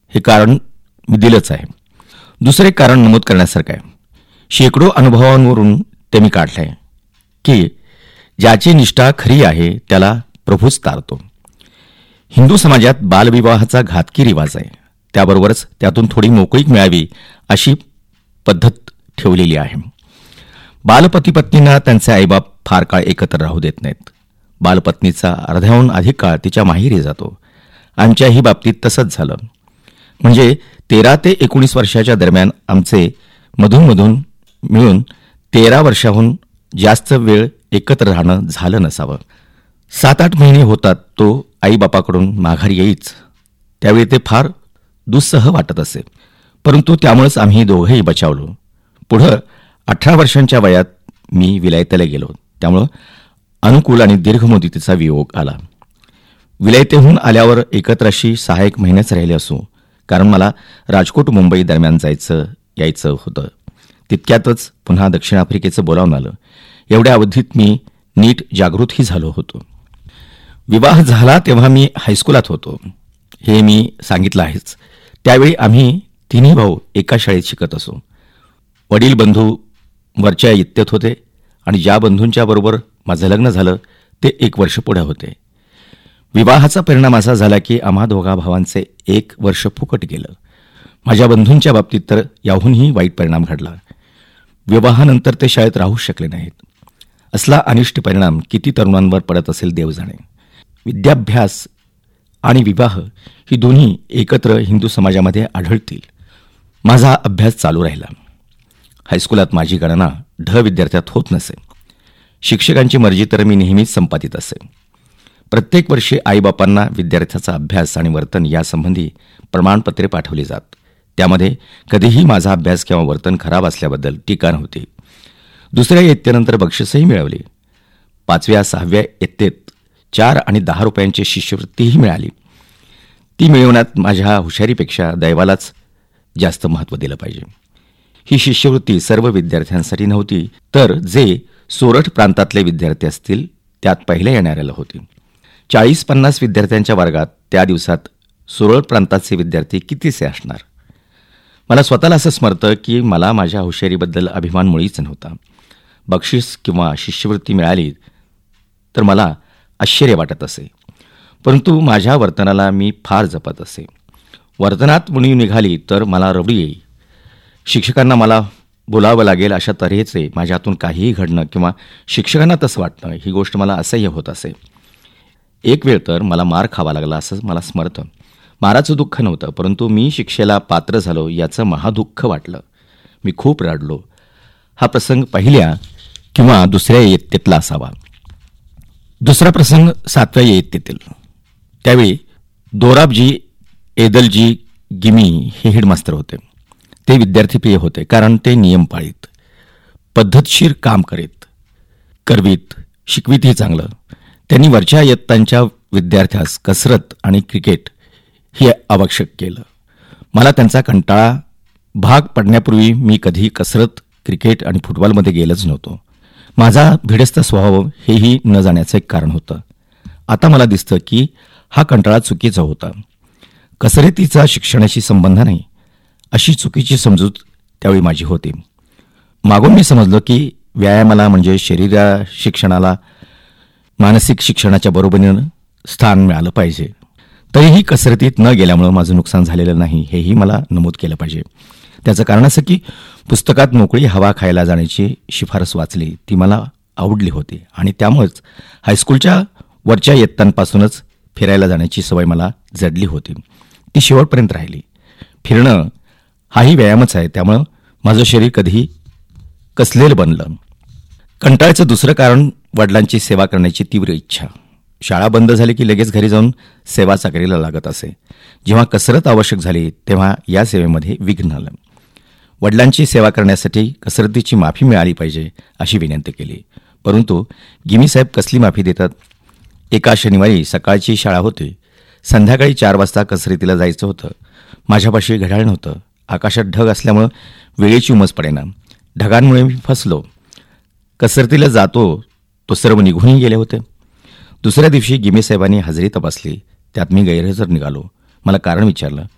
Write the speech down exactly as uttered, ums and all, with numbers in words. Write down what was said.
हे कारण मी दिलंच आहे. दुसरे कारण नमूद करण्यासारखं आहे. शेकडो अनुभवांवरून ते मी काढलं आहे की ज्याची निष्ठा खरी आहे त्याला प्रभूच तारतो. हिंदू समाजात बालविवाहाचा घातकी रिवाज आहे. त्याबरोबरच त्यातून थोडी मोकळीक मिळावी अशी पद्धत ठेवलेली आहे. बालपती पत्नींना त्यांचे आईबाप फार काळ एकत्र राहू देत नाहीत. बालपत्नीचा अर्ध्याहून अधिक काळ तिच्या माहेरी जातो. आमच्याही बाबतीत तसंच झालं. म्हणजे तेरा ते एकोणीस वर्षाच्या दरम्यान आमचे मधूनमधून मिळून तेरा वर्षाहून जास्त वेळ एकत्र राहणं झालं नसावं. सात आठ महिने होतात तो आईबापाकडून माघारी येईच. त्यावेळी ते फार दुस्सह वाटत असे, परंतु त्यामुळेच आम्ही दोघंही बचावलो. पुढं अठरा वर्षांच्या वयात मी विलायतेला गेलो. त्यामुळं अनुकूल आणि दीर्घ मुदतीचा वियोग आला. विलायतेहून आल्यावर एकत्र अशी सहा एक महिनेच राहिले असू, कारण मला राजकोट मुंबई दरम्यान जायचं यायचं होतं. तितक्यातच पुन्हा दक्षिण आफ्रिकेचं बोलावून आलं. एवढ्या अवधीत मी नीट जागृतही झालो होतो. विवाह झाला तेव्हा मी हायस्कुलात होतो, हे मी सांगितलं आहेच. त्यावेळी आम्ही तिन्ही भाऊ एका शाळेत शिकत असो. वडील बंधू वरच्या इयत्तेत होते आणि ज्या बंधूंच्या बरोबर माझं लग्न झालं ते एक वर्ष पुढे होते. विवाहाचा परिणाम असा झाला की आम्हा दोघा भावांचे एक वर्ष फुकट गेलं. माझ्या बंधूंच्या बाबतीत तर याहूनही वाईट परिणाम घडला. विवाहानंतर ते शाळेत राहू शकले नाहीत. असला अनिष्ट परिणाम किती तरुणांवर पडत असेल देव जाणे. विद्याभ्यास आणि विवाह ही दोन्ही एकत्र हिंदू समाजामध्ये आढळतील. माझा अभ्यास चालू राहिला. हायस्कुलात माझी गणना ढ विद्यार्थ्यात होत नसे. शिक्षकांची मर्जी तर मी नेहमीच संपादित असे. प्रत्येक वर्षी आईबापांना विद्यार्थ्याचा अभ्यास आणि वर्तन यासंबंधी प्रमाणपत्रे पाठवली जात. त्यामध्ये कधीही माझा अभ्यास किंवा वर्तन खराब असल्याबद्दल टीका नव्हती. दुसऱ्या इयत्तेनंतर बक्षीसही मिळवली. पाचव्या सहाव्या इयत्तेत चार आणि दहा रुपयांची शिष्यवृत्तीही मिळाली. ती मिळवण्यात माझ्या हुशारीपेक्षा दैवालाच जास्त महत्त्व दिलं पाहिजे. ही शिष्यवृत्ती सर्व विद्यार्थ्यांसाठी नव्हती, तर जे सोरठ प्रांतातले विद्यार्थी असतील त्यात पहिल्या येणाऱ्याला होती. चाळीस पन्नास विद्यार्थ्यांच्या वर्गात त्या दिवसात सोरठ प्रांताचे विद्यार्थी कितीसे असणार. मला स्वतःला असं स्मरतं की मला माझ्या हुशारीबद्दल अभिमान मुळीच नव्हता. बक्षीस किंवा शिष्यवृत्ती मिळाली तर मला आश्चर्य वाटत असे, परंतु माझ्या वर्तनाला मी फार जपत असे. वर्तनात उणीव निघाली तर मला रडू येई. शिक्षकांना मला बोलावं लागेल अशा तऱ्हेचे माझ्या हातून काहीही घडणं किंवा शिक्षकांना तसं वाटणं ही गोष्ट मला असह्य होत असे. एक वेळ तर मला मार खावा लागला असं मला स्मरतं. माराचं दुःख नव्हतं, परंतु मी शिक्षेला पात्र झालो याचं महादुःख वाटलं. मी खूप रडलो. हा प्रसंग पहिल्या किंवा दुसऱ्या इयत्तेतला असावा. दुसरा प्रसंग सातव्या इयत्तेतील. त्यावेळी दोराबजी एदलजी गिमी हे हेडमास्तर होते. ते विद्यार्थीप्रिय होते, कारण ते नियम पाळीत, पद्धतशीर काम करीत, करवीत, शिकवीतही चांगलं. त्यांनी वरच्या इयत्तांच्या विद्यार्थ्यास कसरत आणि क्रिकेट हे आवश्यक केलं. मला त्यांचा कंटाळा भाग पडण्यापूर्वी मी कधी कसरत, क्रिकेट आणि फुटबॉलमध्ये गेलोच नव्हतो. माझा भिडस्त स्वभाव हेही न जाण्याचं एक कारण होतं. आता मला दिसतं की हा कंटाळा चुकीचा होता. कसरतीचा शिक्षणाशी संबंध नाही अशी चुकीची समजूत त्यावेळी माझी होती. मागून मी समजलो की व्यायामाला म्हणजे शरीरा शिक्षणाला मानसिक शिक्षणाच्या बरोबरीनं स्थान मिळालं पाहिजे. तरीही कसरतीत न गेल्यामुळं माझं नुकसान झालेलं नाही हेही मला नमूद केलं पाहिजे. त्याचं कारण असं की पुस्तकात मोकळी हवा खायला जाण्याची शिफारस वाचली, ती मला आवडली होती आणि त्यामुळेच हायस्कूलच्या वरच्या इयत्तांपासूनच फिरायला जाण्याची सवय मला जडली होती. ती शेवटपर्यंत राहिली. फिरणं हाही व्यायामच आहे, त्यामुळं माझं शरीर कधीही कसलेलं बनलं. कंटाळ्याचं दुसरं कारण वडिलांची सेवा करण्याची तीव्र इच्छा. शाळा बंद झाली की लगेच घरी जाऊन सेवा चाकरीला लागत असे. जेव्हा कसरत आवश्यक झाली तेव्हा या सेवेमध्ये विघ्न आलं. वडिलांची सेवा करण्यासाठी कसरतीची माफी मिळाली पाहिजे अशी विनंती केली, परंतु गिमीसाहेब कसली माफी देतात. एका शनिवारी सकाळची शाळा होती. संध्याकाळी चार वाजता कसरतीला जायचं होतं. माझ्यापाशी घड्याळ नव्हतं. आकाशात ढग असल्यामुळं वेळेची उमज पडेना. ढगांमुळे मी फसलो. कसरतीला जातो तो सर्व निघूनही गेले होते. दुसऱ्या दिवशी गिमीसाहेबांनी हजेरी तपासली. त्यात मी गैरहजर निघालो. मला कारण विचारलं.